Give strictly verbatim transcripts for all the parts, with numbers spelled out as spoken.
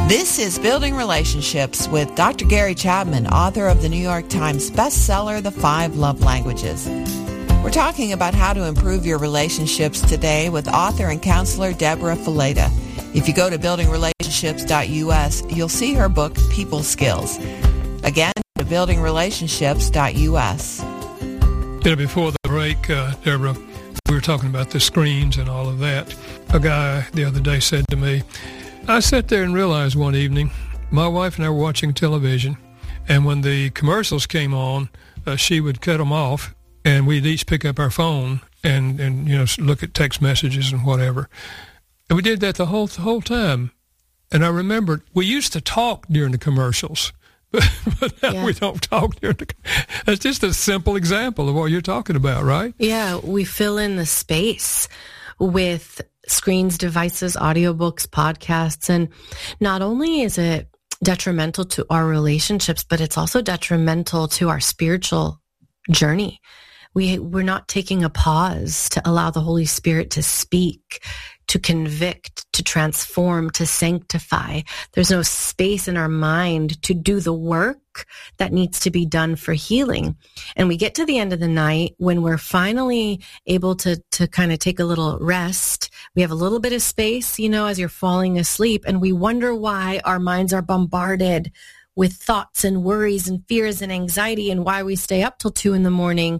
This is Building Relationships with Doctor Gary Chapman, author of the New York Times bestseller, The Five Love Languages. We're talking about how to improve your relationships today with author and counselor Deborah Fileta. If you go to building relationships dot U S, you'll see her book, People Skills. Again, to building relationships dot U S. Yeah, before the break, uh, Deborah, we were talking about the screens and all of that. A guy the other day said to me, I sat there and realized one evening, my wife and I were watching television, and when the commercials came on, uh, she would cut them off, and we'd each pick up our phone and, and you know look at text messages and whatever. And we did that the whole the whole time. And I remembered we used to talk during the commercials, but, but now yeah. we don't talk during the. That's just a simple example of what you're talking about, right? Yeah, we fill in the space with screens, devices, audiobooks, podcasts, and not only is it detrimental to our relationships, but it's also detrimental to our spiritual journey. We, we're not taking a pause to allow the Holy Spirit to speak, to convict, to transform, to sanctify. There's no space in our mind to do the work that needs to be done for healing. And we get to the end of the night when we're finally able to, to kind of take a little rest. We have a little bit of space, you know, as you're falling asleep, and we wonder why our minds are bombarded with thoughts and worries and fears and anxiety, and why we stay up till two in the morning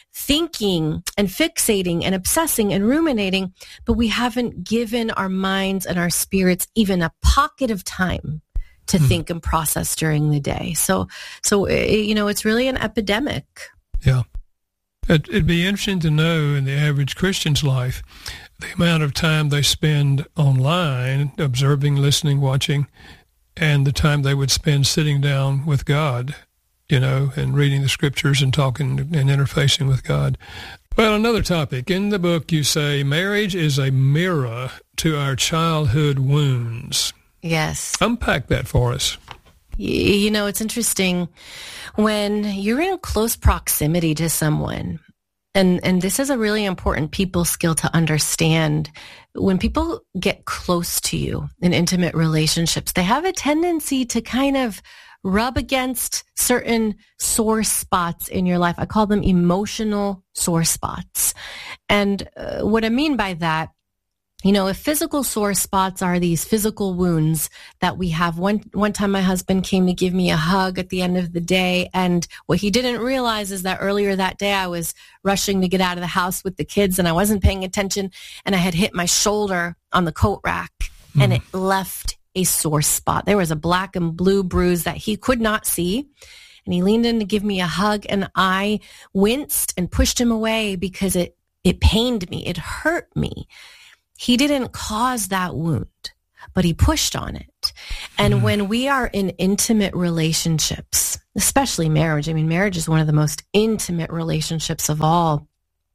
thinking and fixating and obsessing and ruminating, but we haven't given our minds and our spirits even a pocket of time to hmm. think and process during the day. So, so you know, it's really an epidemic. Yeah. It, it'd be interesting to know in the average Christian's life, the amount of time they spend online, observing, listening, watching, and the time they would spend sitting down with God, you know, and reading the scriptures and talking and interfacing with God. Well, another topic. In the book, you say marriage is a mirror to our childhood wounds. Yes. Unpack that for us. You know, it's interesting when you're in close proximity to someone, and, and this is a really important people skill to understand. When people get close to you in intimate relationships, they have a tendency to kind of rub against certain sore spots in your life. I call them emotional sore spots. And uh, what I mean by that, you know, if physical sore spots are these physical wounds that we have. One, one time my husband came to give me a hug at the end of the day. And what he didn't realize is that earlier that day I was rushing to get out of the house with the kids and I wasn't paying attention, and I had hit my shoulder on the coat rack mm. and it left a sore spot. There was a black and blue bruise that he could not see. And he leaned in to give me a hug, and I winced and pushed him away because it, it pained me. It hurt me. He didn't cause that wound, but he pushed on it. And mm. when we are in intimate relationships, especially marriage, I mean, marriage is one of the most intimate relationships of all.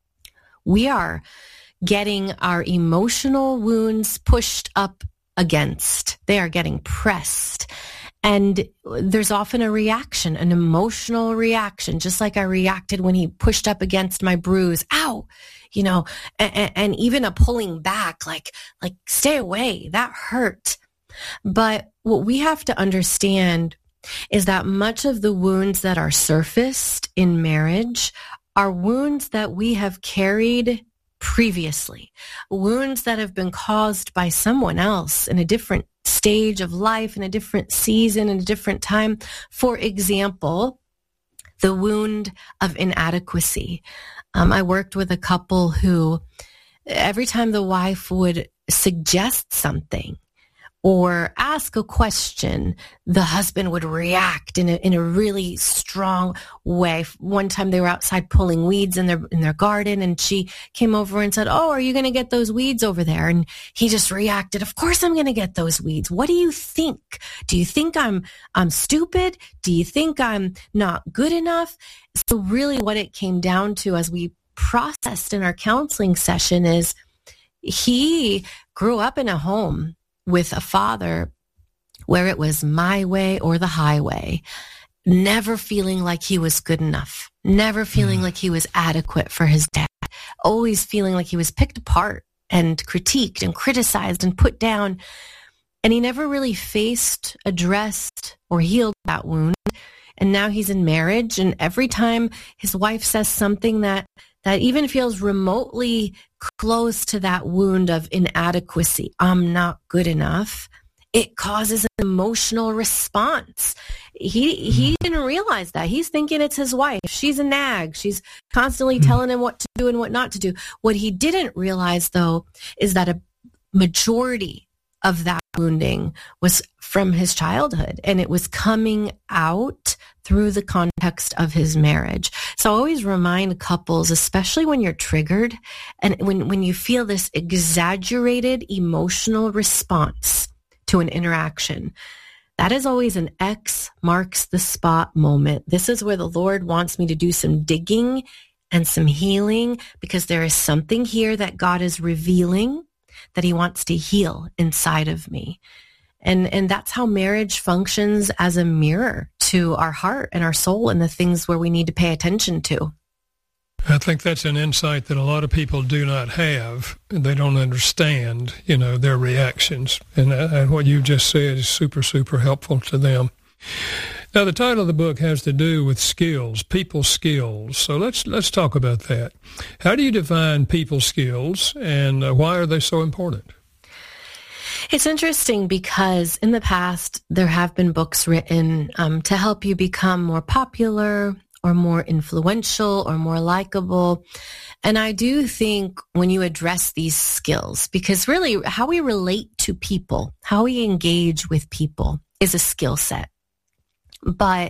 We are getting our emotional wounds pushed up against. They are getting pressed. And there's often a reaction, an emotional reaction, just like I reacted when he pushed up against my bruise. Ow! You know, and, and even a pulling back, like, like, stay away. That hurt. But what we have to understand is that much of the wounds that are surfaced in marriage are wounds that we have carried previously, wounds that have been caused by someone else in a different stage of life, in a different season, in a different time. For example, the wound of inadequacy. Um, I worked with a couple who every time the wife would suggest something or ask a question, the husband would react in a, in a really strong way. One time they were outside pulling weeds in their in their garden, and she came over and said, "Oh, are you going to get those weeds over there?" And he just reacted, "Of course I'm going to get those weeds. What do you think? Do you think I'm I'm stupid? Do you think I'm not good enough?" So really what it came down to as we processed in our counseling session is he grew up in a home with a father where it was my way or the highway, never feeling like he was good enough, never feeling like he was adequate for his dad, always feeling like he was picked apart and critiqued and criticized and put down. And he never really faced, addressed, or healed that wound. And now he's in marriage, and every time his wife says something that, that even feels remotely close to that wound of inadequacy, I'm not good enough, it causes an emotional response. He he didn't realize that. He's thinking it's his wife. She's a nag. She's constantly mm-hmm. telling him what to do and what not to do. What he didn't realize, though, is that a majority of that wounding was from his childhood, and it was coming out through the context of his marriage. So I always remind couples, especially when you're triggered and when, when you feel this exaggerated emotional response to an interaction, that is always an X marks the spot moment. This is where the Lord wants me to do some digging and some healing, because there is something here that God is revealing that he wants to heal inside of me. And and that's how marriage functions, as a mirror to our heart and our soul and the things where we need to pay attention to. I think that's an insight that a lot of people do not have. They don't understand, you know, their reactions. And, uh, and what you just said is super, super helpful to them. Now, the title of the book has to do with skills, people skills. So let's let's talk about that. How do you define people skills, and uh, why are they so important? It's interesting because in the past, there have been books written um, to help you become more popular or more influential or more likable. And I do think when you address these skills, because really how we relate to people, how we engage with people is a skill set. But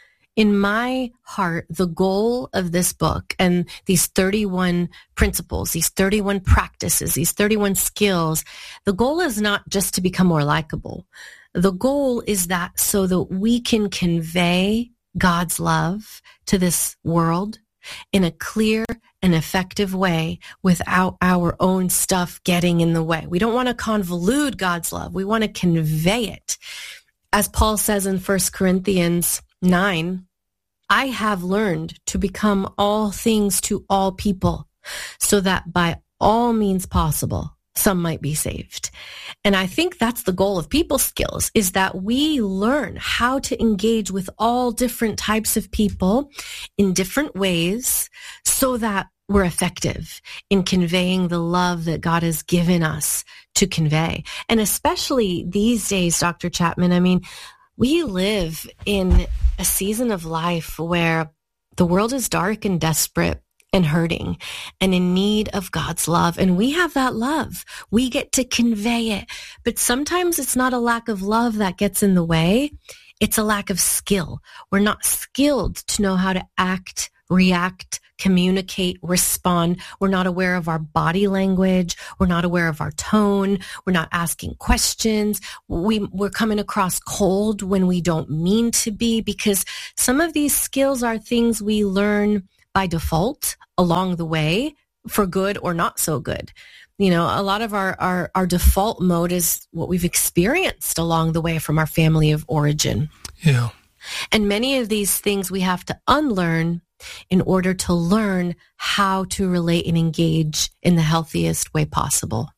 in my heart, the goal of this book and these thirty-one principles, these thirty-one practices, these thirty-one skills, the goal is not just to become more likable. The goal is that so that we can convey God's love to this world in a clear and effective way without our own stuff getting in the way. We don't want to convolute God's love. We want to convey it. As Paul says in First Corinthians nine, I have learned to become all things to all people, so that by all means possible, some might be saved. And I think that's the goal of people skills, is that we learn how to engage with all different types of people in different ways so that we're effective in conveying the love that God has given us to convey. And especially these days, Doctor Chapman, I mean, we live in a season of life where the world is dark and desperate and hurting and in need of God's love. And we have that love. We get to convey it. But sometimes it's not a lack of love that gets in the way. It's a lack of skill. We're not skilled to know how to act, react, communicate, respond. We're not aware of our body language. We're not aware of our tone. We're not asking questions. We, we're coming across cold when we don't mean to be, because some of these skills are things we learn by default along the way, for good or not so good. You know, a lot of our, our, our default mode is what we've experienced along the way from our family of origin. Yeah. And many of these things we have to unlearn in order to learn how to relate and engage in the healthiest way possible.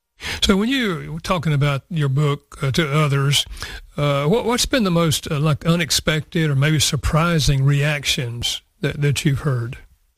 So when you were talking about your book uh, to others, uh, what, what's been the most uh, like unexpected or maybe surprising reactions that, that you've heard?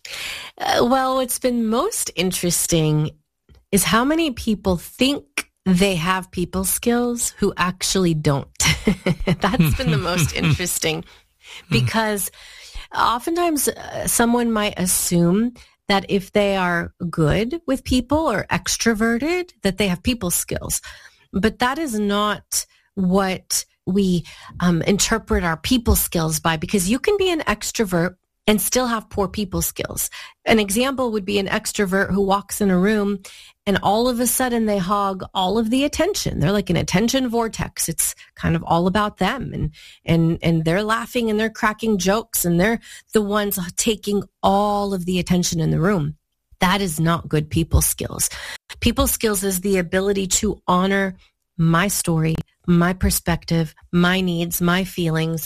Uh, well, what's been most interesting is how many people think they have people skills who actually don't. That's been the most interesting, because oftentimes uh, someone might assume that if they are good with people or extroverted, that they have people skills. But that is not what we um, interpret our people skills by, because you can be an extrovert and still have poor people skills. An example would be an extrovert who walks in a room and all of a sudden they hog all of the attention. They're like an attention vortex. It's kind of all about them, and and and they're laughing and they're cracking jokes and they're the ones taking all of the attention in the room. That is not good people skills. People skills is the ability to honor my story, my perspective, my needs, my feelings,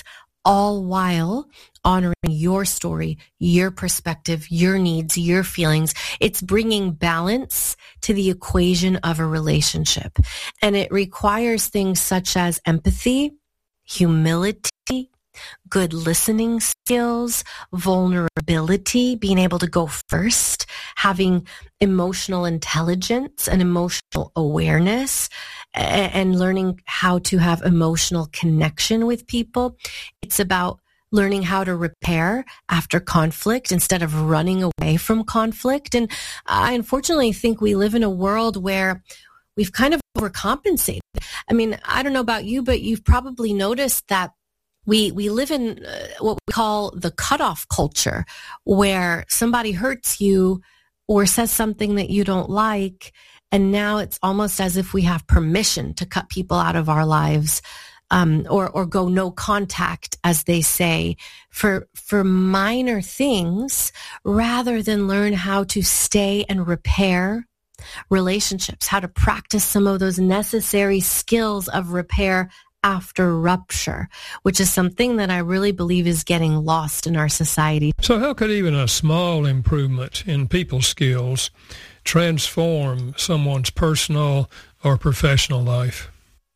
all while honoring your story, your perspective, your needs, your feelings. It's bringing balance to the equation of a relationship. And it requires things such as empathy, humility, good listening skills, vulnerability, being able to go first, having emotional intelligence and emotional awareness, and learning how to have emotional connection with people. It's about learning how to repair after conflict instead of running away from conflict. And I unfortunately think we live in a world where we've kind of overcompensated. I mean, I don't know about you, but you've probably noticed that We we live in uh, what we call the cutoff culture, where somebody hurts you or says something that you don't like, and now it's almost as if we have permission to cut people out of our lives, um, or or go no contact, as they say, for for minor things, rather than learn how to stay and repair relationships, how to practice some of those necessary skills of repair after rupture, which is something that I really believe is getting lost in our society. So how could even a small improvement in people skills transform someone's personal or professional life?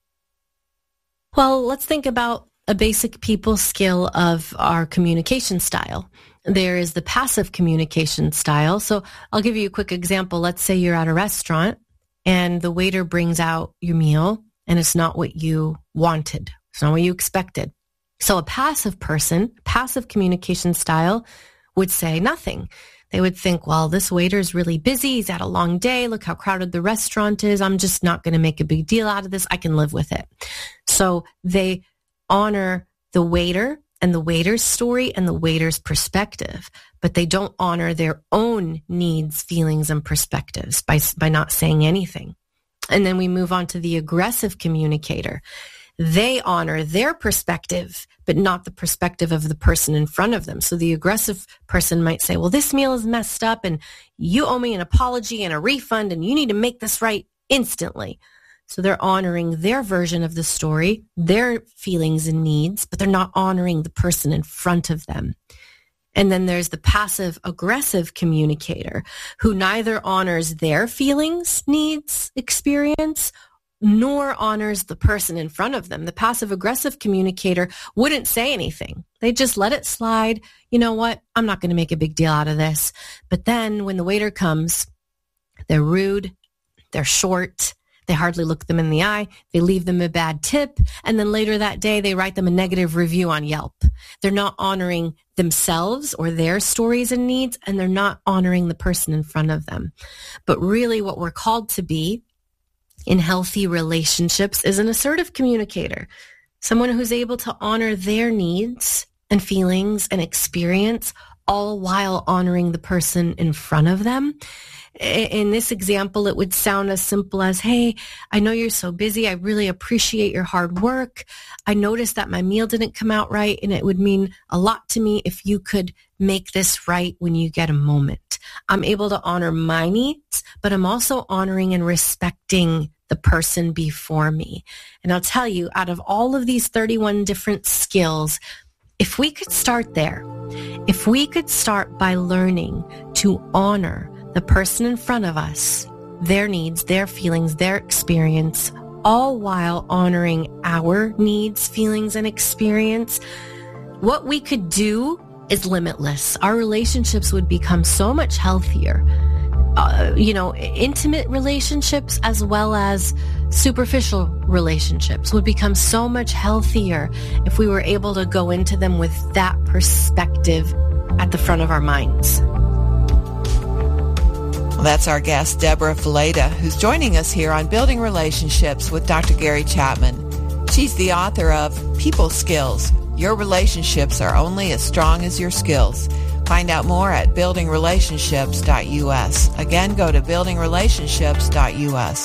Well, let's think about a basic people skill of our communication style. There is the passive communication style. So I'll give you a quick example. Let's say you're at a restaurant and the waiter brings out your meal, and it's not what you wanted. It's not what you expected. So a passive person, passive communication style, would say nothing. They would think, well, this waiter is really busy. He's had a long day. Look how crowded the restaurant is. I'm just not going to make a big deal out of this. I can live with it. So they honor the waiter and the waiter's story and the waiter's perspective, but they don't honor their own needs, feelings, and perspectives by, by not saying anything. And then we move on to the aggressive communicator. They honor their perspective, but not the perspective of the person in front of them. So the aggressive person might say, well, this meal is messed up and you owe me an apology and a refund and you need to make this right instantly. So they're honoring their version of the story, their feelings and needs, but they're not honoring the person in front of them. And then there's the passive aggressive communicator who neither honors their feelings, needs, experience, nor honors the person in front of them. The passive aggressive communicator wouldn't say anything. They just let it slide. You know what? I'm not going to make a big deal out of this. But then when the waiter comes, they're rude, they're short, they hardly look them in the eye, they leave them a bad tip, and then later that day they write them a negative review on Yelp. They're not honoring themselves or their stories and needs, and they're not honoring the person in front of them. But really what we're called to be in healthy relationships is an assertive communicator, someone who's able to honor their needs and feelings and experience, all while honoring the person in front of them. In this example, it would sound as simple as, hey, I know you're so busy. I really appreciate your hard work. I noticed that my meal didn't come out right, and it would mean a lot to me if you could make this right when you get a moment. I'm able to honor my needs, but I'm also honoring and respecting the person before me. And I'll tell you, out of all of these thirty-one different skills, if we could start there, if we could start by learning to honor the person in front of us, their needs, their feelings, their experience, all while honoring our needs, feelings, and experience, what we could do is limitless. Our relationships would become so much healthier. Uh, you know, intimate relationships as well as superficial relationships would become so much healthier if we were able to go into them with that perspective at the front of our minds. Well, that's our guest, Deborah Fileta, who's joining us here on Building Relationships with Doctor Gary Chapman. She's the author of People Skills. Your relationships are only as strong as your skills. Find out more at building relationships dot U S. Again, go to building relationships dot U S.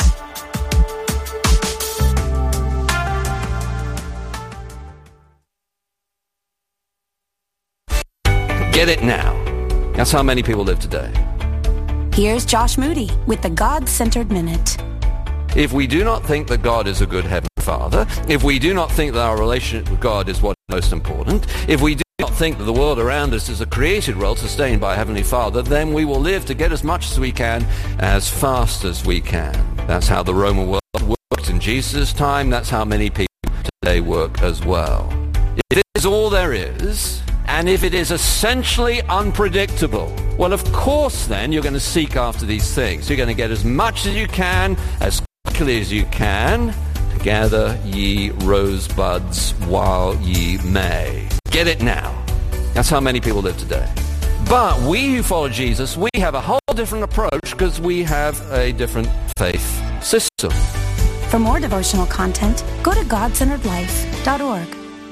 Get it now. That's how many people live today. Here's Josh Moody with the God-Centered Minute. If we do not think that God is a good Heavenly Father, if we do not think that our relationship with God is what most important. If we do not think that the world around us is a created world sustained by Heavenly Father, then we will live to get as much as we can, as fast as we can. That's how the Roman world worked in Jesus' time. That's how many people today work as well. If it is all there is, and if it is essentially unpredictable, well, of course, then you're going to seek after these things. You're going to get as much as you can, as quickly as you can. Gather ye rosebuds while ye may. Get it now. That's how many people live today. But we who follow Jesus, we have a whole different approach because we have a different faith system. For more devotional content, go to god centered life dot org.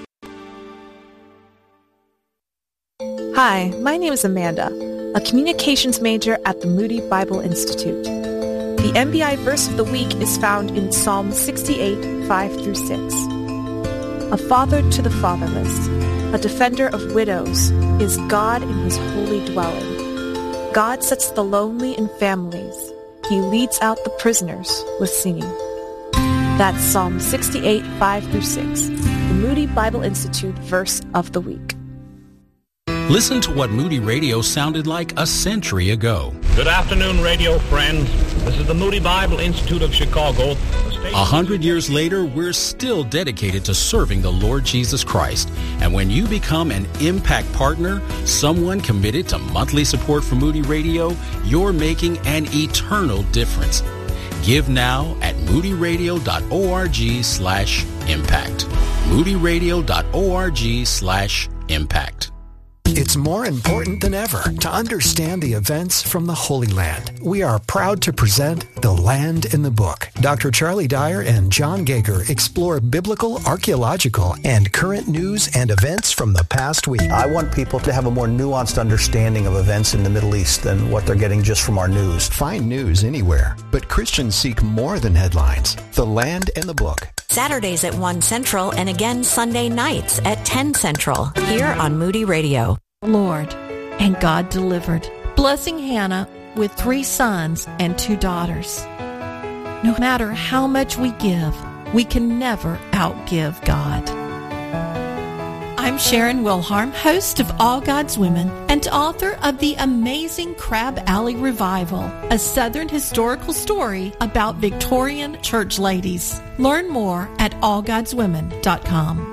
Hi, my name is Amanda, a communications major at the Moody Bible Institute. The M B I verse of the week is found in Psalm sixty-eight, five through six. A father to the fatherless, a defender of widows, is God in his holy dwelling. God sets the lonely in families. He leads out the prisoners with singing. That's Psalm sixty-eight, five through six, the Moody Bible Institute verse of the week. Listen to what Moody Radio sounded like a century ago. Good afternoon, radio friends. This is the Moody Bible Institute of Chicago. A hundred years later, we're still dedicated to serving the Lord Jesus Christ. And when you become an Impact Partner, someone committed to monthly support for Moody Radio, you're making an eternal difference. Give now at moodyradio.org slash impact. moodyradio.org slash impact. It's more important than ever to understand the events from the Holy Land. We are proud to present The Land in the Book. Doctor Charlie Dyer and John Gager explore biblical, archaeological, and current news and events from the past week. I want people to have a more nuanced understanding of events in the Middle East than what they're getting just from our news. Find news anywhere, but Christians seek more than headlines. The Land in the Book. Saturdays at one Central and again Sunday nights at ten Central here on Moody Radio. Lord, and God delivered, blessing Hannah with three sons and two daughters. No matter how much we give, we can never outgive God. I'm Sharon Wilharm, host of All God's Women and author of The Amazing Crab Alley Revival, a Southern historical story about Victorian church ladies. Learn more at all gods women dot com.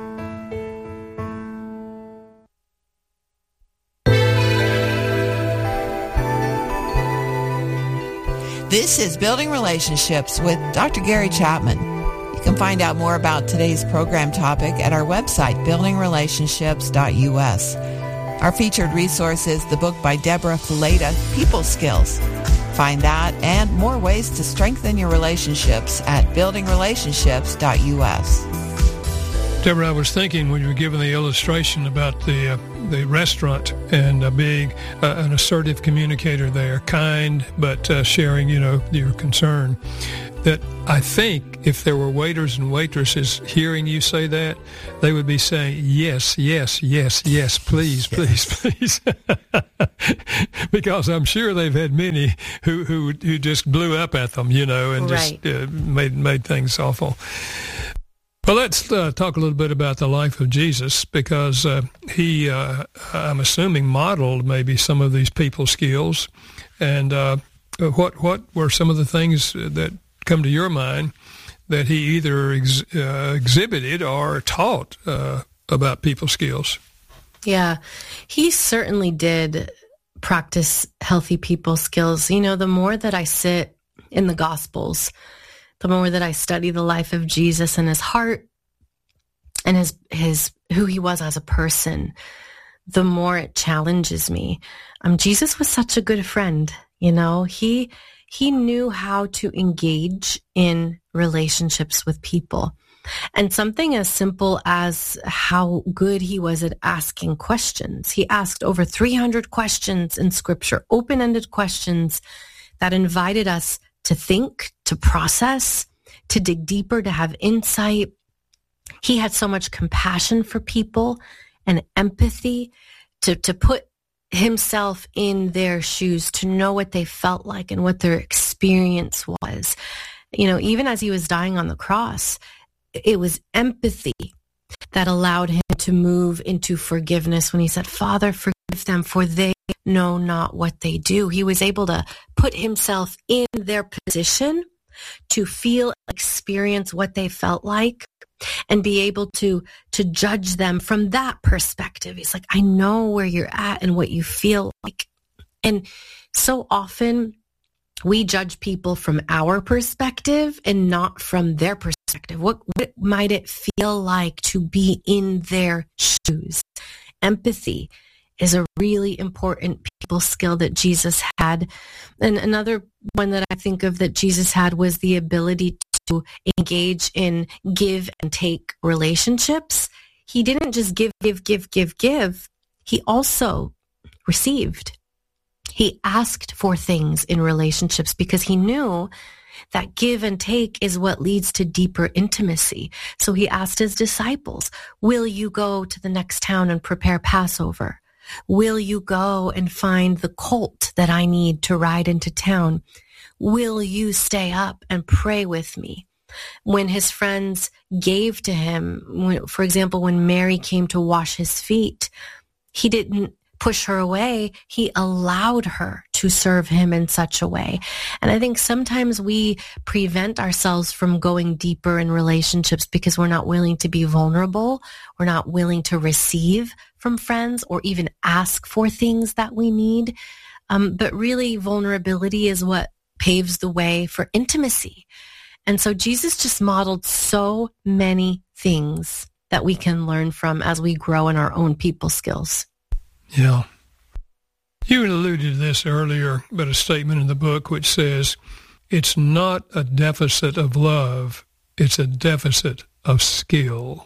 This is Building Relationships with Doctor Gary Chapman. You can find out more about today's program topic at our website, building relationships dot u s. Our featured resource is the book by Deborah Fuleta, People Skills. Find that and more ways to strengthen your relationships at building relationships dot u s. Deborah, I was thinking when you were giving the illustration about the uh, the restaurant and uh, being uh, an assertive communicator there, kind, but uh, sharing, you know, your concern, that I think if there were waiters and waitresses hearing you say that, they would be saying, yes, yes, yes, yes, please, please, please. Because I'm sure they've had many who, who, who just blew up at them, you know, and right. just uh, made, made things awful. Well, let's uh, talk a little bit about the life of Jesus, because uh, he, uh, I'm assuming, modeled maybe some of these people skills. And uh, what what were some of the things that come to your mind that he either ex- uh, exhibited or taught uh, about people skills? Yeah, he certainly did practice healthy people skills. You know, the more that I sit in the Gospels, the more that I study the life of Jesus and his heart and his his who he was as a person, the more it challenges me. Um, Jesus was such a good friend, you know. He he knew how to engage in relationships with people. And something as simple as how good he was at asking questions. He asked over three hundred questions in Scripture, open-ended questions that invited us to think, to process, to dig deeper, to have insight. He had so much compassion for people and empathy to, to put himself in their shoes, to know what they felt like and what their experience was. You know, even as he was dying on the cross, it was empathy that allowed him to move into forgiveness when he said, Father, forgive them, for they know not what they do. He was able to put himself in their position to feel, experience what they felt like, and be able to to judge them from that perspective. He's like, I know where you're at and what you feel like. And so often we judge people from our perspective and not from their perspective. What, what might it feel like to be in their shoes? Empathy is a really important people skill that Jesus had. And another one that I think of that Jesus had was the ability to engage in give and take relationships. He didn't just give, give, give, give, give. He also received. He asked for things in relationships because he knew that give and take is what leads to deeper intimacy. So he asked his disciples, will you go to the next town and prepare Passover? Will you go and find the colt that I need to ride into town? Will you stay up and pray with me? When his friends gave to him, for example, when Mary came to wash his feet, he didn't push her away. He allowed her to serve him in such a way. And I think sometimes we prevent ourselves from going deeper in relationships because we're not willing to be vulnerable. We're not willing to receive from friends or even ask for things that we need. Um, but really, vulnerability is what paves the way for intimacy. And so Jesus just modeled so many things that we can learn from as we grow in our own people skills. Yeah. You alluded to this earlier, but a statement in the book which says, it's not a deficit of love, it's a deficit of skill.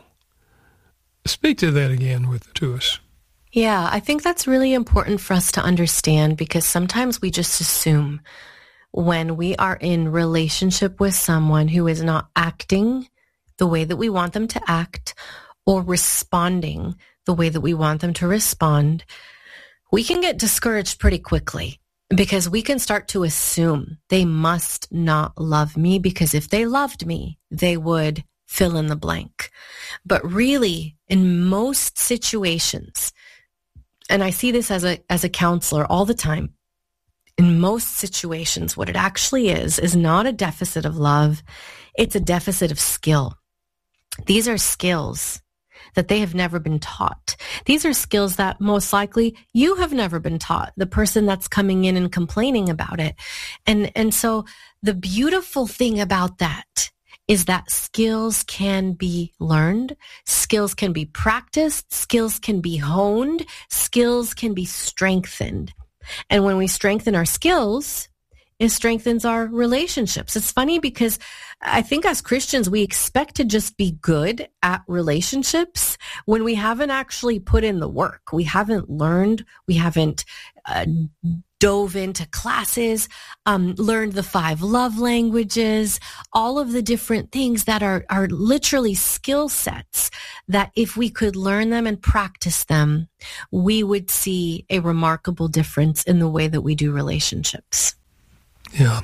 Speak to that again with to us. Yeah, I think that's really important for us to understand because sometimes we just assume when we are in relationship with someone who is not acting the way that we want them to act or responding the way that we want them to respond, we can get discouraged pretty quickly because we can start to assume they must not love me because if they loved me, they would fill in the blank. But really, in most situations, and I see this as a as a counselor all the time, in most situations, what it actually is, is not a deficit of love. It's a deficit of skill. These are skills that they have never been taught. These are skills that most likely you have never been taught, the person that's coming in and complaining about it. And, and so the beautiful thing about that is that skills can be learned, skills can be practiced, skills can be honed, skills can be strengthened. And when we strengthen our skills, it strengthens our relationships. It's funny because I think as Christians, we expect to just be good at relationships when we haven't actually put in the work. We haven't learned, we haven't uh, dove into classes, um, learned the five love languages, all of the different things that are, are literally skill sets that if we could learn them and practice them, we would see a remarkable difference in the way that we do relationships. Yeah.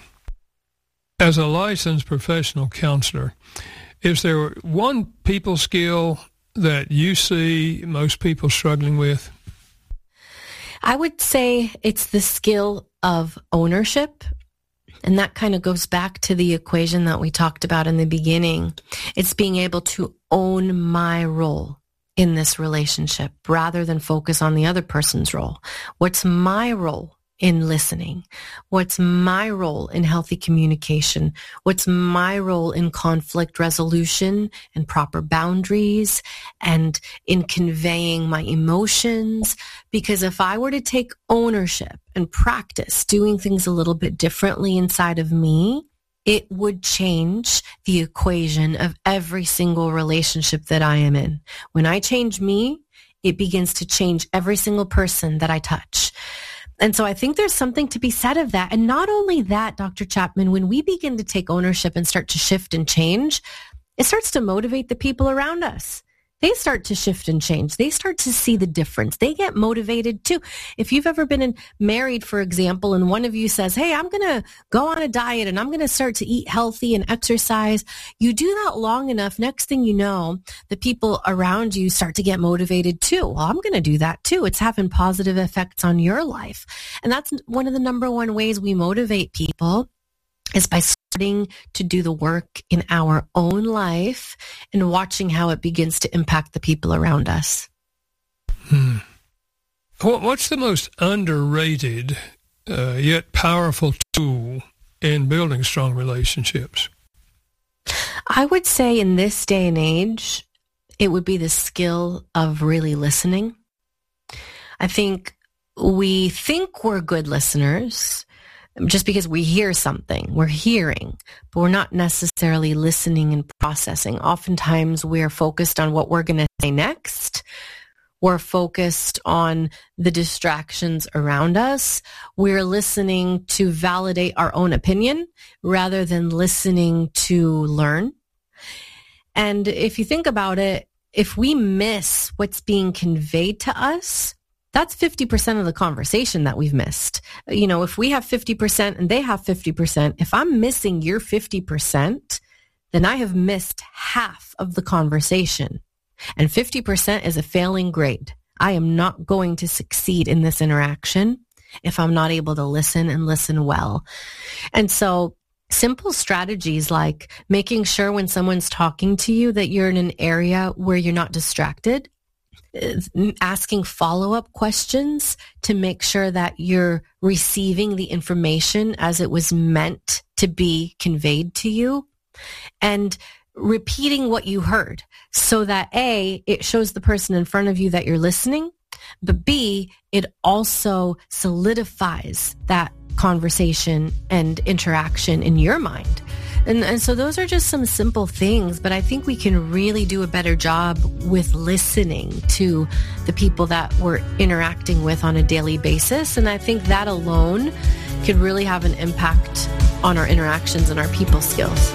As a licensed professional counselor, is there one people skill that you see most people struggling with? I would say it's the skill of ownership. And that kind of goes back to the equation that we talked about in the beginning. It's being able to own my role in this relationship rather than focus on the other person's role. What's my role in listening? What's my role in healthy communication? What's my role in conflict resolution and proper boundaries and in conveying my emotions? Because if I were to take ownership and practice doing things a little bit differently inside of me, it would change the equation of every single relationship that I am in. When I change me, it begins to change every single person that I touch. And so I think there's something to be said of that. And not only that, Doctor Chapman, when we begin to take ownership and start to shift and change, it starts to motivate the people around us they start to shift and change. They start to see the difference. They get motivated too. If you've ever been in, married, for example, and one of you says, hey, I'm going to go on a diet and I'm going to start to eat healthy and exercise, you do that long enough, next thing you know, the people around you start to get motivated too. Well, I'm going to do that too. It's having positive effects on your life. And that's one of the number one ways we motivate people, is by starting to do the work in our own life and watching how it begins to impact the people around us. Hmm. What's the most underrated uh, yet powerful tool in building strong relationships? I would say in this day and age, it would be the skill of really listening. I think we think we're good listeners just because we hear something. We're hearing, but we're not necessarily listening and processing. Oftentimes we're focused on what we're going to say next. We're focused on the distractions around us. We're listening to validate our own opinion rather than listening to learn. And if you think about it, if we miss what's being conveyed to us, that's fifty percent of the conversation that we've missed. You know, if we have fifty percent and they have fifty percent, if I'm missing your fifty percent, then I have missed half of the conversation. And fifty percent is a failing grade. I am not going to succeed in this interaction if I'm not able to listen and listen well. And so simple strategies like making sure when someone's talking to you that you're in an area where you're not distracted, asking follow-up questions to make sure that you're receiving the information as it was meant to be conveyed to you, and repeating what you heard so that A, it shows the person in front of you that you're listening, but B, it also solidifies that conversation and interaction in your mind. And, and so those are just some simple things, but I think we can really do a better job with listening to the people that we're interacting with on a daily basis. And I think that alone could really have an impact on our interactions and our people skills.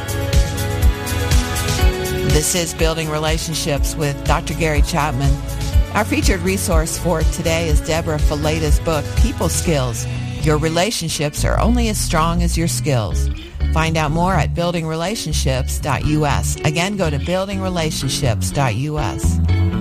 This is Building Relationships with Doctor Gary Chapman. Our featured resource for today is Deborah Fileta's book, People Skills. Your relationships are only as strong as your skills. Find out more at building relationships dot U S. Again, go to building relationships dot U S.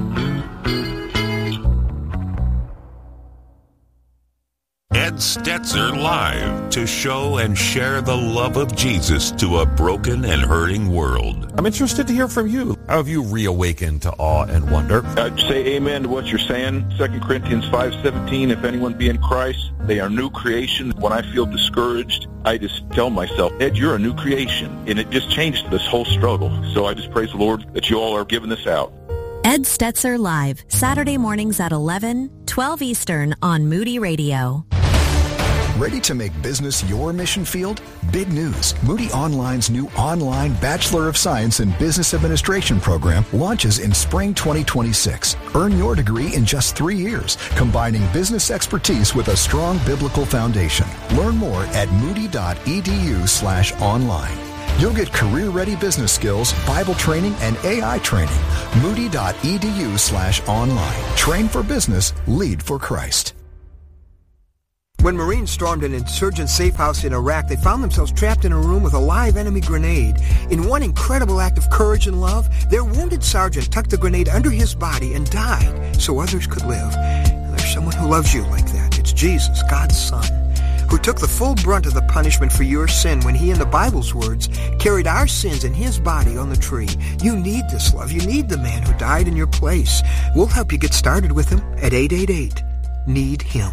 Ed Stetzer Live, to show and share the love of Jesus to a broken and hurting world. I'm interested to hear from you. How have you reawakened to awe and wonder? I'd say amen to what you're saying. Second Corinthians five seventeen, if anyone be in Christ, they are new creation. When I feel discouraged, I just tell myself, Ed, you're a new creation. And it just changed this whole struggle. So I just praise the Lord that you all are giving this out. Ed Stetzer Live, Saturday mornings at eleven, twelve Eastern on Moody Radio. Ready to make business your mission field? Big news. Moody Online's new online Bachelor of Science in Business Administration program launches in spring twenty twenty-six. Earn your degree in just three years, combining business expertise with a strong biblical foundation. Learn more at moody.edu slash online. You'll get career-ready business skills, Bible training, and A I training. Moody.edu slash online. Train for business, lead for Christ. When Marines stormed an insurgent safe house in Iraq, they found themselves trapped in a room with a live enemy grenade. In one incredible act of courage and love, their wounded sergeant tucked the grenade under his body and died so others could live. And there's someone who loves you like that. It's Jesus, God's Son, who took the full brunt of the punishment for your sin when he, in the Bible's words, carried our sins in his body on the tree. You need this love. You need the man who died in your place. We'll help you get started with him at eight eight eight, need him.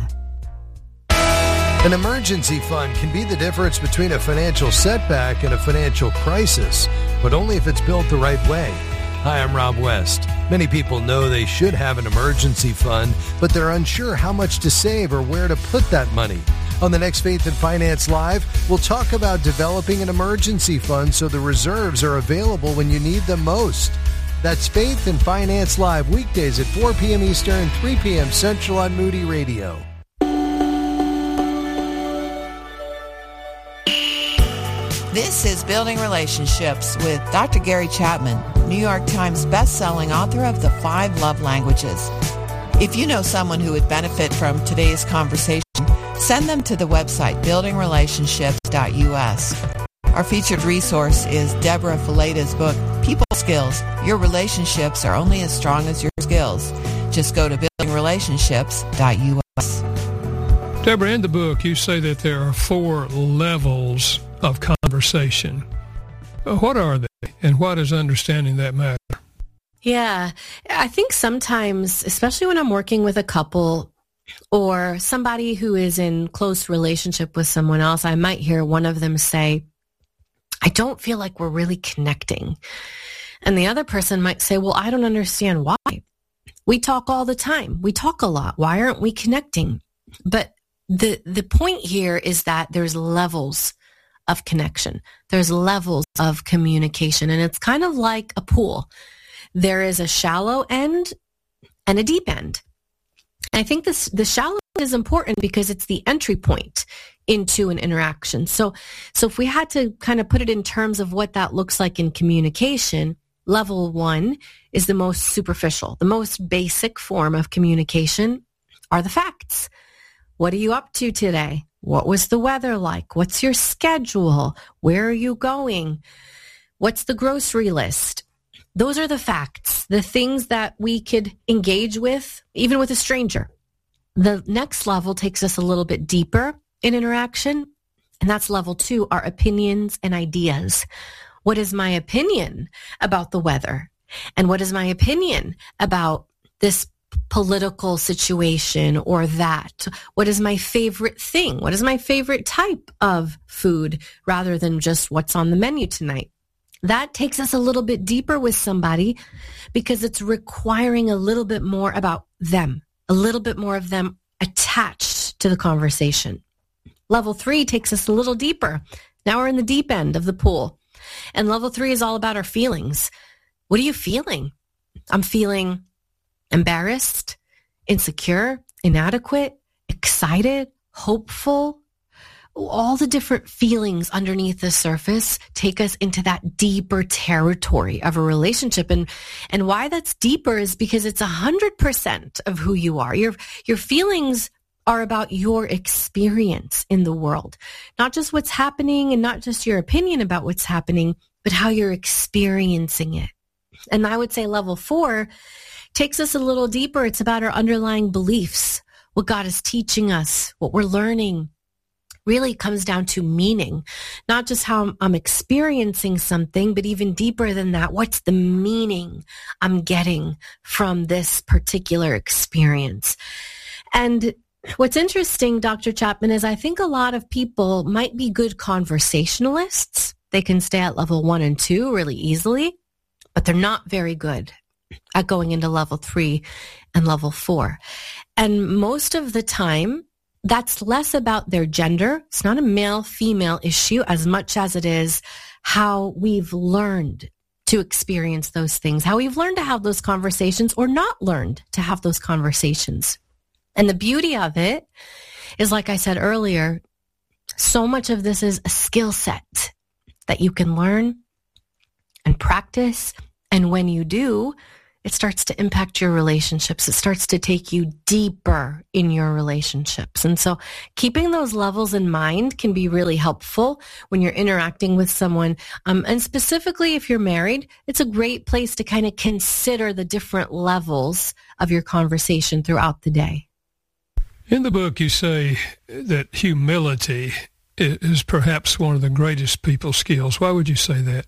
An emergency fund can be the difference between a financial setback and a financial crisis, but only if it's built the right way. Hi, I'm Rob West. Many people know they should have an emergency fund, but they're unsure how much to save or where to put that money. On the next Faith and Finance Live, we'll talk about developing an emergency fund so the reserves are available when you need them most. That's Faith and Finance Live, weekdays at four p.m. Eastern, three p.m. Central on Moody Radio. This is Building Relationships with Doctor Gary Chapman, New York Times best-selling author of The Five Love Languages. If you know someone who would benefit from today's conversation, send them to the website building relationships dot u s. Our featured resource is Deborah Fileta's book, People Skills. Your relationships are only as strong as your skills. Just go to building relationships dot u s. Deborah, in the book, you say that there are four levels of conversation. What are they, and why does understanding that matter? Yeah, I think sometimes, especially when I'm working with a couple or somebody who is in close relationship with someone else, I might hear one of them say, I don't feel like we're really connecting. And the other person might say, well, I don't understand why. We talk all the time. We talk a lot. Why aren't we connecting? But the the point here is that there's levels of connection. There's levels of communication. And it's kind of like a pool. There is a shallow end and a deep end. And I think this the shallow end is important because it's the entry point into an interaction. So, so if we had to kind of put it in terms of what that looks like in communication, level one is the most superficial, the most basic form of communication are the facts. What are you up to today? What was the weather like? What's your schedule? Where are you going? What's the grocery list? Those are the facts, the things that we could engage with, even with a stranger. The next level takes us a little bit deeper in interaction, and that's level two, our opinions and ideas. What is my opinion about the weather? And what is my opinion about this political situation or that? What is my favorite thing? What is my favorite type of food rather than just what's on the menu tonight? That takes us a little bit deeper with somebody because it's requiring a little bit more about them, a little bit more of them attached to the conversation. Level three takes us a little deeper. Now we're in the deep end of the pool. And level three is all about our feelings. What are you feeling? I'm feeling embarrassed, insecure, inadequate, excited, hopeful. All the different feelings underneath the surface take us into that deeper territory of a relationship. And, and why that's deeper is because it's one hundred percent of who you are. Your, your feelings are about your experience in the world, not just what's happening and not just your opinion about what's happening, but how you're experiencing it. And I would say level four takes us a little deeper. It's about our underlying beliefs, what God is teaching us, what we're learning. Really comes down to meaning, not just how I'm experiencing something, but even deeper than that, what's the meaning I'm getting from this particular experience? And what's interesting, Doctor Chapman, is I think a lot of people might be good conversationalists. They can stay at level one and two really easily, but they're not very good at going into level three and level four. And most of the time, that's less about their gender. It's not a male-female issue as much as it is how we've learned to experience those things, how we've learned to have those conversations or not learned to have those conversations. And the beauty of it is, like I said earlier, so much of this is a skill set that you can learn and practice. And when you do, it starts to impact your relationships. It starts to take you deeper in your relationships. And so keeping those levels in mind can be really helpful when you're interacting with someone. Um, and specifically, if you're married, it's a great place to kind of consider the different levels of your conversation throughout the day. In the book, you say that humility is perhaps one of the greatest people skills. Why would you say that?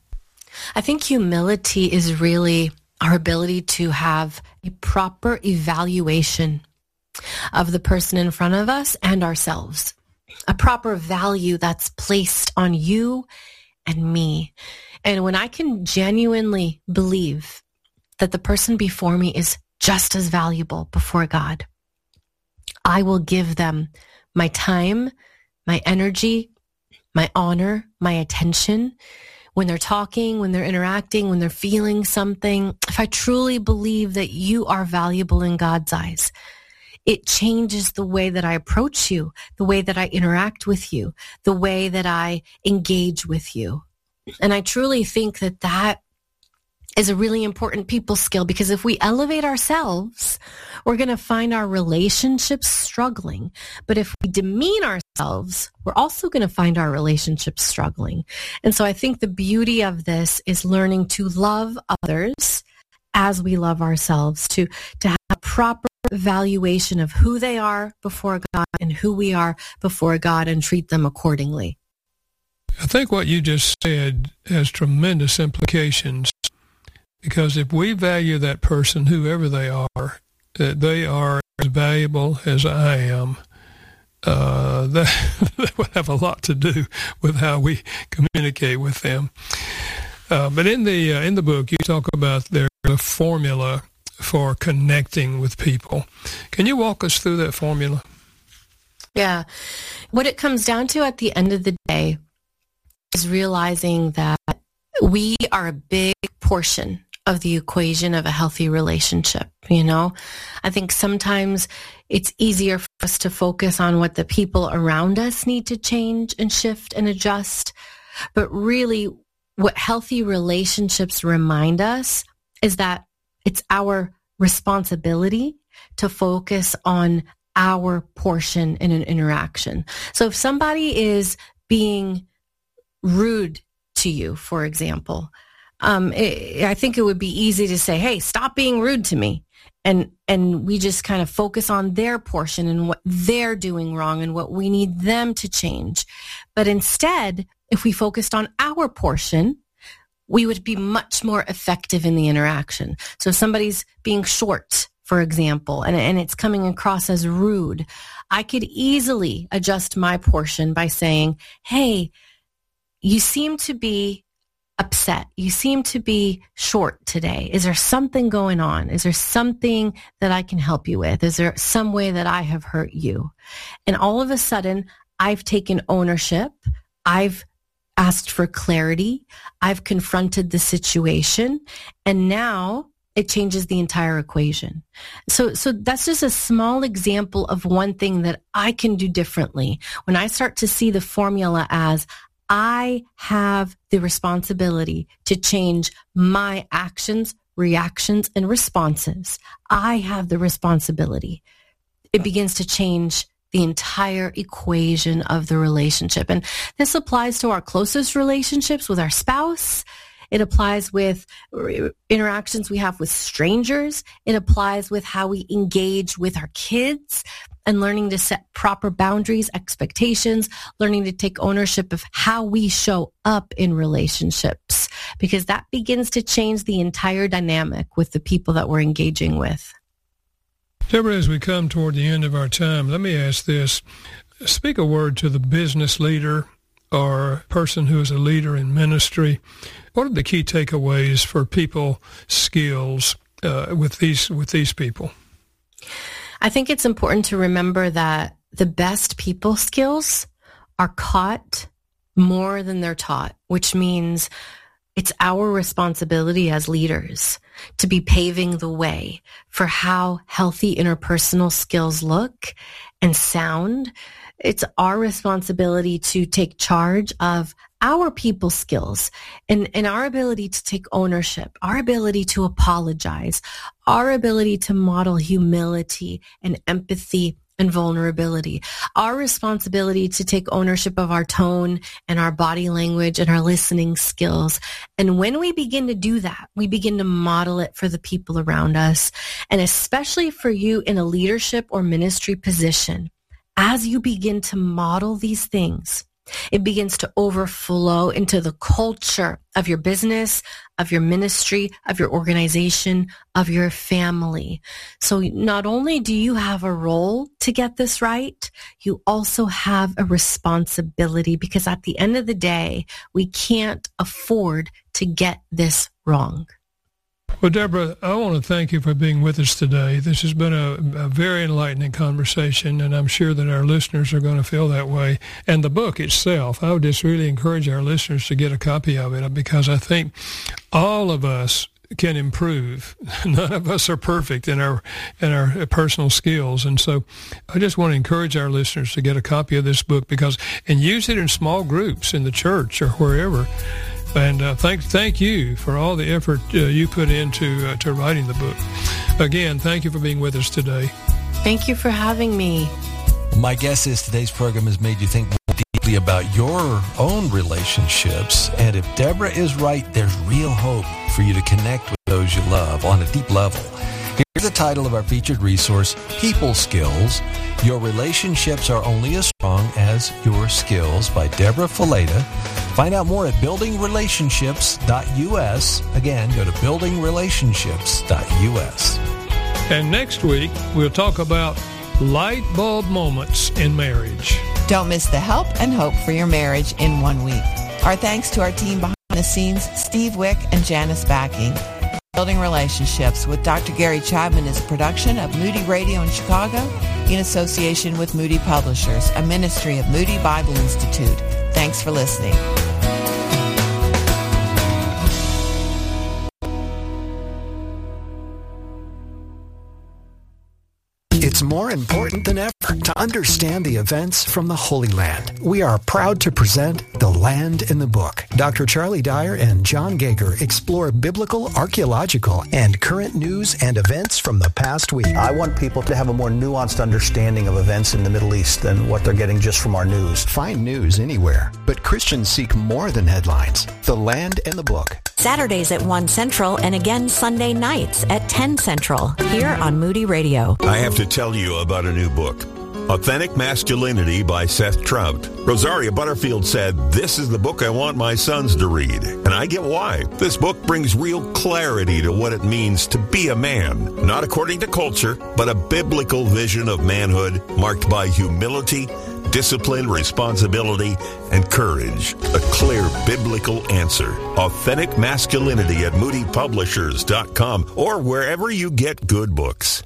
I think humility is really our ability to have a proper evaluation of the person in front of us and ourselves, a proper value that's placed on you and me. And when I can genuinely believe that the person before me is just as valuable before God, I will give them my time, my energy, my honor, my attention. When they're talking, when they're interacting, when they're feeling something, if I truly believe that you are valuable in God's eyes, it changes the way that I approach you, the way that I interact with you, the way that I engage with you. And I truly think that that is a really important people skill, because if we elevate ourselves, we're going to find our relationships struggling. But if we demean ourselves, we're also going to find our relationships struggling. And so I think the beauty of this is learning to love others as we love ourselves, to, to have a proper evaluation of who they are before God and who we are before God, and treat them accordingly. I think what you just said has tremendous implications, because if we value that person, whoever they are, that they are as valuable as I am, uh, that, that would have a lot to do with how we communicate with them. Uh, but in the uh, in the book, you talk about their the formula for connecting with people. Can you walk us through that formula? Yeah. What it comes down to at the end of the day is realizing that we are a big portion of the equation of a healthy relationship. You know, I think sometimes it's easier for us to focus on what the people around us need to change and shift and adjust. But really, what healthy relationships remind us is that it's our responsibility to focus on our portion in an interaction. So if somebody is being rude to you, for example, um, it, I think it would be easy to say, hey, stop being rude to me. And and we just kind of focus on their portion and what they're doing wrong and what we need them to change. But instead, if we focused on our portion, we would be much more effective in the interaction. So if somebody's being short, for example, and, and it's coming across as rude, I could easily adjust my portion by saying, hey, you seem to be upset. You seem to be short today. Is there something going on? Is there something that I can help you with? Is there some way that I have hurt you? And all of a sudden, I've taken ownership. I've asked for clarity. I've confronted the situation. And now it changes the entire equation. So, so that's just a small example of one thing that I can do differently. When I start to see the formula as I have the responsibility to change my actions, reactions, and responses. I have the responsibility. It begins to change the entire equation of the relationship. And this applies to our closest relationships with our spouse. It applies with interactions we have with strangers. It applies with how we engage with our kids, and learning to set proper boundaries, expectations, learning to take ownership of how we show up in relationships, because that begins to change the entire dynamic with the people that we're engaging with. Deborah, as we come toward the end of our time, let me ask this. Speak a word to the business leader or person who is a leader in ministry. What are the key takeaways for people skills uh, with these with these people? I think it's important to remember that the best people skills are caught more than they're taught, which means it's our responsibility as leaders to be paving the way for how healthy interpersonal skills look and sound. It's our responsibility to take charge of our people skills and, and our ability to take ownership, our ability to apologize, our ability to model humility and empathy and vulnerability, our responsibility to take ownership of our tone and our body language and our listening skills. And when we begin to do that, we begin to model it for the people around us. And especially for you in a leadership or ministry position, as you begin to model these things, it begins to overflow into the culture of your business, of your ministry, of your organization, of your family. So not only do you have a role to get this right, you also have a responsibility, because at the end of the day, we can't afford to get this wrong. Well, Deborah, I want to thank you for being with us today. This has been a, a very enlightening conversation, and I'm sure that our listeners are going to feel that way. And the book itself, I would just really encourage our listeners to get a copy of it, because I think all of us can improve. None of us are perfect in our in our personal skills, and so I just want to encourage our listeners to get a copy of this book because and use it in small groups in the church or wherever. And uh, thank thank you for all the effort uh, you put into uh, to writing the book. Again, thank you for being with us today. Thank you for having me. My guess is today's program has made you think more deeply about your own relationships. And if Deborah is right, there's real hope for you to connect with those you love on a deep level. Here's the title of our featured resource, People Skills. Your relationships are only as strong as your skills by Deborah Fileta. Find out more at building relationships dot U S. Again, go to building relationships dot U S. And next week, we'll talk about light bulb moments in marriage. Don't miss the help and hope for your marriage in one week. Our thanks to our team behind the scenes, Steve Wick and Janice Backing. Building Relationships with Doctor Gary Chapman is a production of Moody Radio in Chicago in association with Moody Publishers, a ministry of Moody Bible Institute. Thanks for listening. It's more important than ever to understand the events from the Holy Land. We are proud to present The Land in the Book. Doctor Charlie Dyer and John Gager explore biblical, archaeological, and current news and events from the past week. I want people to have a more nuanced understanding of events in the Middle East than what they're getting just from our news. Find news anywhere, but Christians seek more than headlines. The Land in the Book. Saturdays at one Central and again Sunday nights at ten Central here on Moody Radio. I have to tell you about a new book, Authentic Masculinity by Seth Trout. Rosaria Butterfield said, "This is the book I want my sons to read." And I get why. This book brings real clarity to what it means to be a man, not according to culture, but a biblical vision of manhood marked by humility, discipline, responsibility, and courage. A clear biblical answer. Authentic Masculinity at moody publishers dot com or wherever you get good books.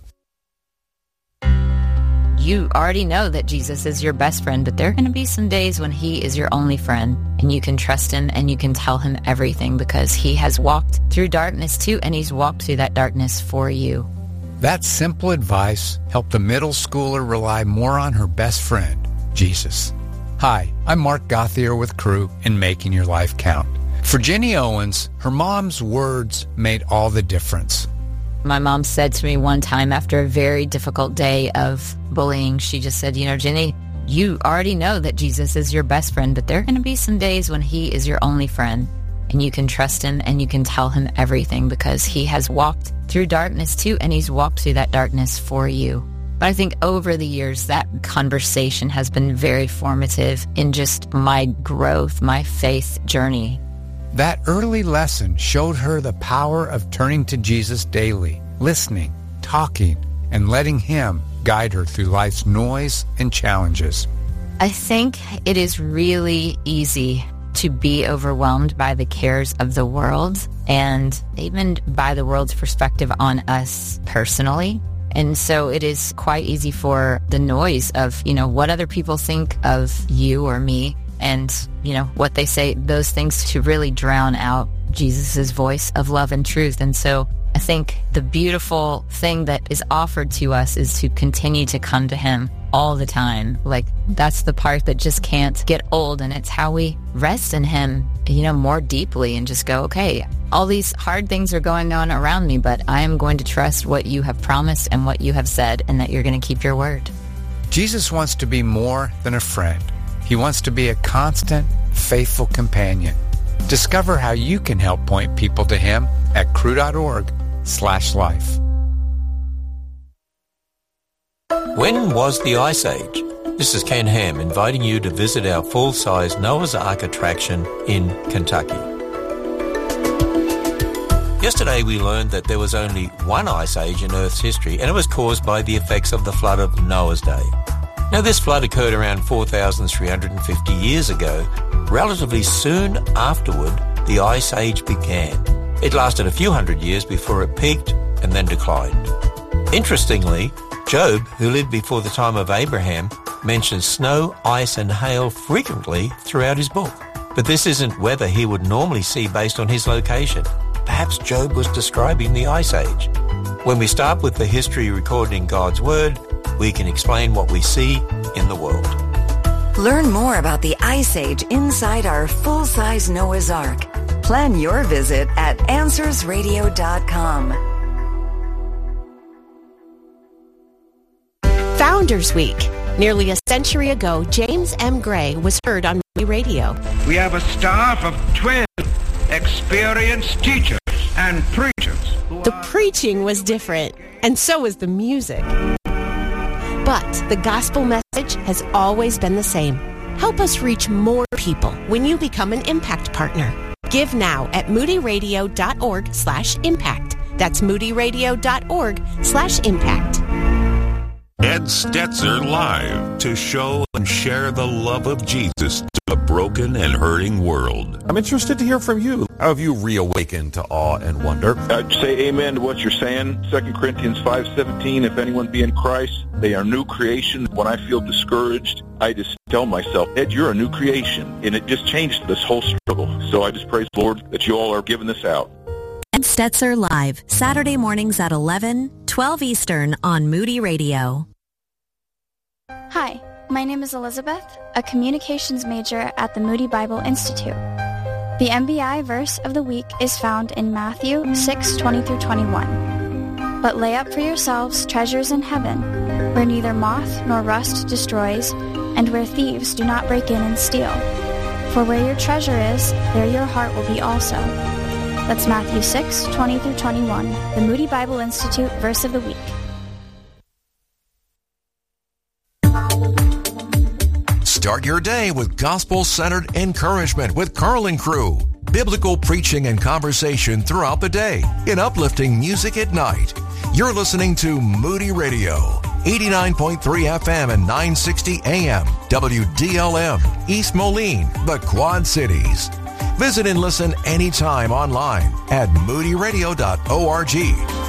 You already know that Jesus is your best friend, but there are going to be some days when he is your only friend, and you can trust him and you can tell him everything because he has walked through darkness too, and he's walked through that darkness for you. That simple advice helped a middle schooler rely more on her best friend, Jesus. Hi, I'm Mark Gauthier with Crew in Making Your Life Count. For Jenny Owens, her mom's words made all the difference. My mom said to me one time after a very difficult day of bullying, she just said, you know, Jenny, you already know that Jesus is your best friend, but there are going to be some days when he is your only friend, and you can trust him and you can tell him everything because he has walked through darkness too, and he's walked through that darkness for you. But I think over the years, that conversation has been very formative in just my growth, my faith journey. That early lesson showed her the power of turning to Jesus daily, listening, talking, and letting him guide her through life's noise and challenges. I think it is really easy to be overwhelmed by the cares of the world and even by the world's perspective on us personally. And so it is quite easy for the noise of, you know, what other people think of you or me and, you know, what they say, those things to really drown out Jesus's voice of love and truth. And so I think the beautiful thing that is offered to us is to continue to come to him all the time. Like, that's the part that just can't get old, and it's how we rest in him, you know, more deeply and just go, okay, all these hard things are going on around me, but I am going to trust what you have promised and what you have said, and that you're going to keep your word. Jesus wants to be more than a friend. He wants to be a constant, faithful companion. Discover how you can help point people to him at crew.org slash life. When was the Ice Age? This is Ken Ham inviting you to visit our full-size Noah's Ark attraction in Kentucky. Yesterday we learned that there was only one ice age in Earth's history, and it was caused by the effects of the flood of Noah's day. Now, this flood occurred around four thousand three hundred fifty years ago. Relatively soon afterward, the Ice Age began. It lasted a few hundred years before it peaked and then declined. Interestingly, Job, who lived before the time of Abraham, mentions snow, ice, and hail frequently throughout his book. But this isn't weather he would normally see based on his location. perhaps Job was describing the Ice Age. When we start with the history recorded in God's Word, we can explain what we see in the world. Learn more about the Ice Age inside our full-size Noah's Ark. Plan your visit at answers radio dot com. Founders Week. Nearly a century ago, James M. Gray was heard on Moody Radio. We have a staff of twelve experienced teachers and preachers. The preaching was different, and so was the music. But the gospel message has always been the same. Help us reach more people when you become an Impact Partner. Give now at moodyradio.org slash impact. That's moodyradio.org slash impact. Ed Stetzer Live, to show and share the love of Jesus to a broken and hurting world. I'm interested to hear from you. How have you reawakened to awe and wonder? I'd say amen to what you're saying. Second Corinthians five seventeen, if anyone be in Christ, they are new creation. When I feel discouraged, I just tell myself, Ed, you're a new creation. And it just changed this whole struggle. So I just praise the Lord that you all are giving this out. Ed Stetzer Live, Saturday mornings at eleven, twelve Eastern on Moody Radio. Hi, my name is Elizabeth, a communications major at the Moody Bible Institute. The M B I verse of the week is found in Matthew six twenty through twenty-one. But lay up for yourselves treasures in heaven, where neither moth nor rust destroys, and where thieves do not break in and steal. For where your treasure is, there your heart will be also. That's Matthew six twenty through twenty-one, the Moody Bible Institute verse of the week. Start your day with gospel-centered encouragement with Carl and Crew. Biblical preaching and conversation throughout the day in uplifting music at night. You're listening to Moody Radio, eighty-nine point three F M and nine sixty A M, W D L M, East Moline, the Quad Cities. Visit and listen anytime online at moody radio dot org.